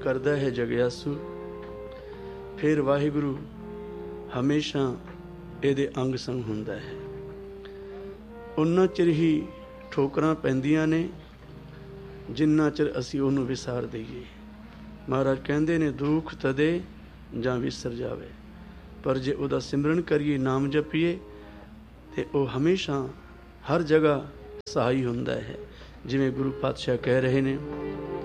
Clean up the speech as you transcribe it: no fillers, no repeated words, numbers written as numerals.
ਕਰਦਾ ਹੈ ਜਗਿਆਸੂ, ਫਿਰ ਵਾਹਿਗੁਰੂ ਹਮੇਸ਼ਾ ਇਹਦੇ ਅੰਗ ਸੰਗ ਹੁੰਦਾ ਹੈ। ਉਨਾ ਚਿਰ ਹੀ ਠੋਕਰਾਂ ਪੈਂਦੀਆਂ ਨੇ ਜਿੰਨਾ ਚਿਰ ਅਸੀਂ ਉਹਨੂੰ ਵਿਸਾਰ ਦਈਏ। ਮਹਾਰਾਜ ਕਹਿੰਦੇ ਨੇ ਦੁੱਖ ਤਦੇ ਜਾਂ ਵਿਸਰ ਜਾਵੇ, ਪਰ ਜੇ ਉਹਦਾ ਸਿਮਰਨ ਕਰੀਏ, ਨਾਮ ਜਪੀਏ, ਤੇ ਉਹ ਹਮੇਸ਼ਾ ਹਰ ਜਗ੍ਹਾ ਸਹਾਈ ਹੁੰਦਾ ਹੈ। ਜਿਵੇਂ ਗੁਰੂ ਪਾਤਸ਼ਾਹ ਕਹਿ ਰਹੇ ਨੇ,